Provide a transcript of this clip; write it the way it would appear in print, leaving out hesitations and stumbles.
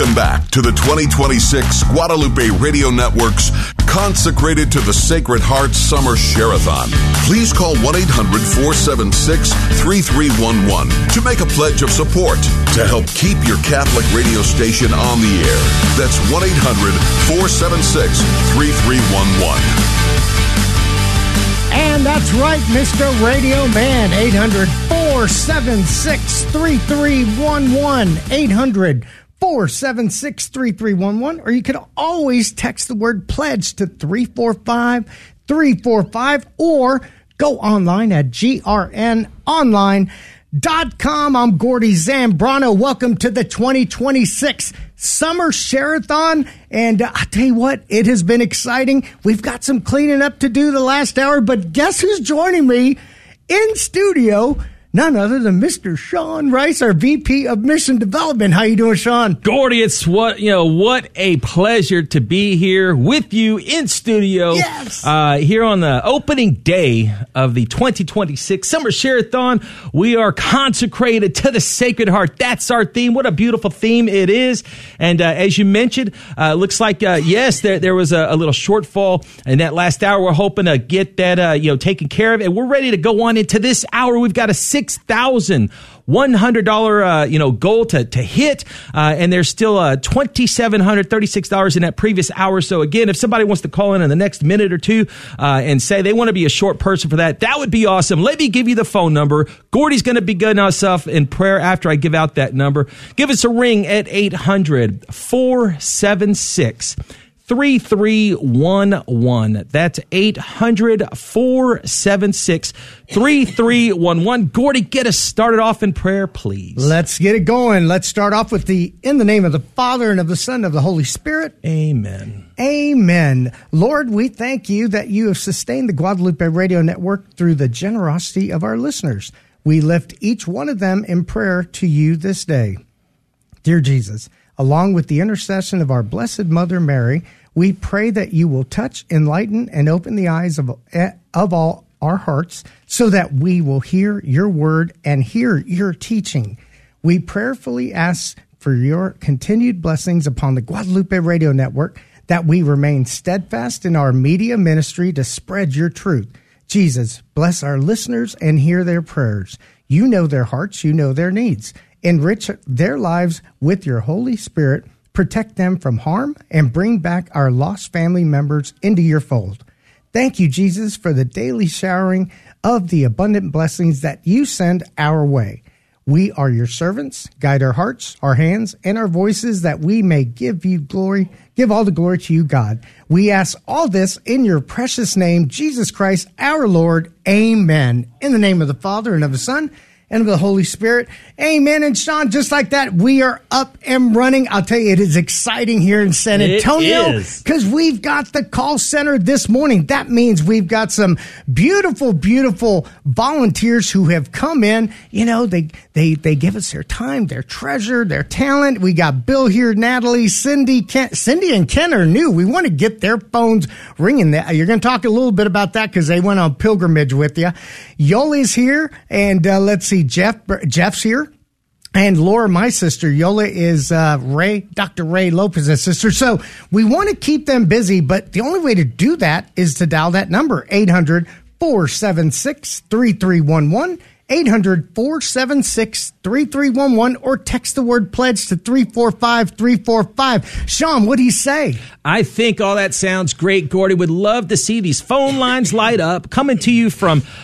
Welcome back to the 2026 Guadalupe Radio Network's Consecrated to the Sacred Heart Summer Share-a-thon. Please call 1-800-476-3311 to make a pledge of support to help keep your Catholic radio station on the air. That's 1-800-476-3311. And that's right, Mr. Radio Man. 800-476-3311. 800-476-3311. Or you could always text the word pledge to 345-345 or go online at grnonline.com. I'm Gordy Zambrano. Welcome to the 2026 Summer Share-a-thon. And I'll tell you what, it has been exciting. We've got some cleaning up to do the last hour, but guess who's joining me in studio? None other than Mr. Sean Rice, our VP of Mission Development. How you doing, Sean? Gordy, it's what a pleasure to be here with you in studio. Yes. Here on the opening day of the 2026 Summer Share-a-thon. We are consecrated to the Sacred Heart. That's our theme. What a beautiful theme it is. And as you mentioned, looks like, yes, there was a little shortfall in that last hour. We're hoping to get that, taken care of. And we're ready to go on into this hour. We've got a $6,100 goal to hit, and there's still $2,736 in that previous hour. So again, if somebody wants to call in the next minute or two and say they want to be a short person for that would be awesome. Let me give you the phone number. Gordy's going to be guiding us off in prayer after I give out that number. Give us a ring at 800-476-3311. That's 800-476-3311. Gordy, get us started off in prayer, please. Let's get it going. Let's start off with in the name of the Father and of the Son and of the Holy Spirit. Amen. Amen. Lord, we thank you that you have sustained the Guadalupe Radio Network through the generosity of our listeners. We lift each one of them in prayer to you this day. Dear Jesus, along with the intercession of our Blessed Mother Mary, we pray that you will touch, enlighten, and open the eyes of all our hearts so that we will hear your word and hear your teaching. We prayerfully ask for your continued blessings upon the Guadalupe Radio Network, that we remain steadfast in our media ministry to spread your truth. Jesus, bless our listeners and hear their prayers. You know their hearts, you know their needs. Enrich their lives with your Holy Spirit. Protect them from harm and bring back our lost family members into your fold. Thank you, Jesus, for the daily showering of the abundant blessings that you send our way. We are your servants. Guide our hearts, our hands, and our voices that we may give you glory, give all the glory to you, God. We ask all this in your precious name, Jesus Christ, our Lord. Amen. In the name of the Father and of the Son and of the Holy Spirit. Amen. And Sean, just like that, we are up and running. I'll tell you, it is exciting here in San Antonio because we've got the call center this morning. That means we've got some beautiful, beautiful volunteers who have come in. You know, they give us their time, their treasure, their talent. We got Bill here, Natalie, Cindy and Ken are new. We want to get their phones ringing. You're going to talk a little bit about that because they went on pilgrimage with you. Yola's here, and let's see, Jeff's here. And Laura, my sister. Yola is Dr. Ray Lopez's sister. So we want to keep them busy, but the only way to do that is to dial that number, 800-476-3311, 800-476-3311, or text the word pledge to 345-345. Sean, what do you say? I think all that sounds great, Gordy. Would love to see these phone lines light up. Coming to you from